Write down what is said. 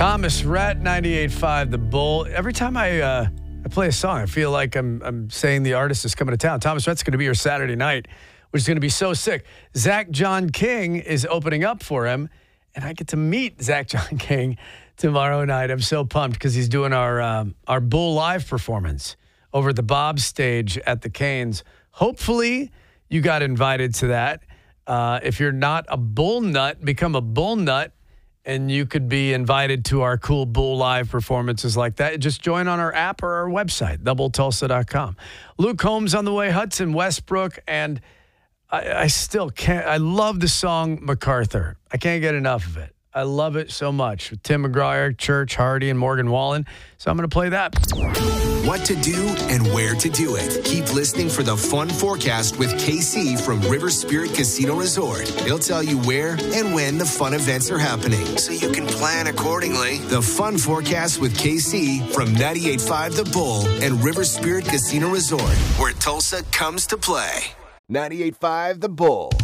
Thomas Rhett, 98.5 The Bull. Every time I play a song, I feel like I'm saying the artist is coming to town. Thomas Rhett's going to be here Saturday night, which is going to be so sick. Zach John King is opening up for him, and I get to meet Zach John King tomorrow night. I'm so pumped because he's doing our Bull Live performance over at the Bob's stage at the Canes. Hopefully, you got invited to that. If you're not a Bull nut, become a Bull nut, and you could be invited to our cool Bull Live performances like that. Just join on our app or our website, TheBullTulsa.com. Luke Holmes on the way, Hudson Westbrook, and I still can't. I love the song MacArthur. I can't get enough of it. I love it so much. With Tim McGuire, Church, Hardy, and Morgan Wallen. So I'm going to play that. What to do and where to do it. Keep listening for the fun forecast with KC from River Spirit Casino Resort. He'll tell you where and when the fun events are happening, so you can plan accordingly. The fun forecast with KC from 98.5 The Bull and River Spirit Casino Resort, where Tulsa comes to play. 98.5 The Bull.